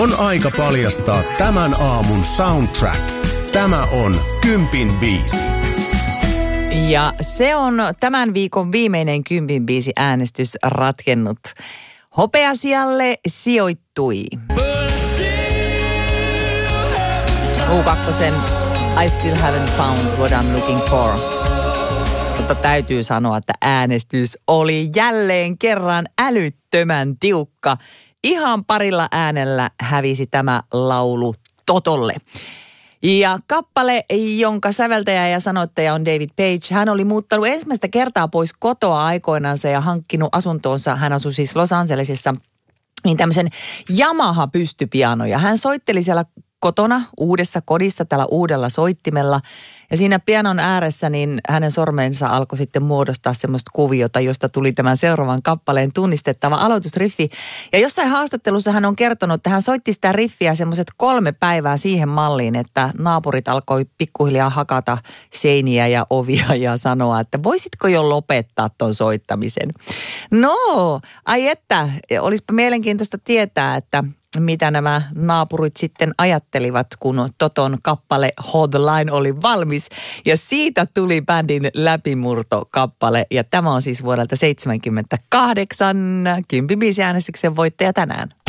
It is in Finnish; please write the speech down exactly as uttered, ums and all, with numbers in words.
On aika paljastaa tämän aamun soundtrack. Tämä on Kympin biisi. Ja se on tämän viikon viimeinen Kympin biisi äänestys ratkennut. Hopeasialle sijoittui U kaksi I Still Haven't Found What I'm Looking For. Mutta täytyy sanoa, että äänestys oli jälleen kerran älyttömän tiukka. Ihan parilla äänellä hävisi tämä laulu Totolle. Ja kappale, jonka säveltäjä ja sanoittaja on David Page, hän oli muuttanut ensimmäistä kertaa pois kotoa aikoinansa ja hankkinut asuntoonsa, hän asui siis Los Angelesissa, niin tämmöisen Yamaha-pystypiano. Ja hän soitteli siellä kotona uudessa kodissa tällä uudella soittimella. Ja siinä pianon ääressä niin hänen sormensa alkoi sitten muodostaa semmoista kuviota, josta tuli tämän seuraavan kappaleen tunnistettava aloitusriffi. Ja jossain haastattelussa hän on kertonut, että hän soitti sitä riffiä semmoiset kolme päivää siihen malliin, että naapurit alkoi pikkuhiljaa hakata seiniä ja ovia ja sanoa, että voisitko jo lopettaa ton soittamisen. No, ai että, olisipa mielenkiintoista tietää, että mitä nämä naapurit sitten ajattelivat, kun Toton kappale Hold the Line oli valmis. Ja siitä tuli bändin läpimurtokappale. Ja tämä on siis vuodelta seitsemänkymmentäkahdeksan Kympin biisi äänestyksen voittaja tänään.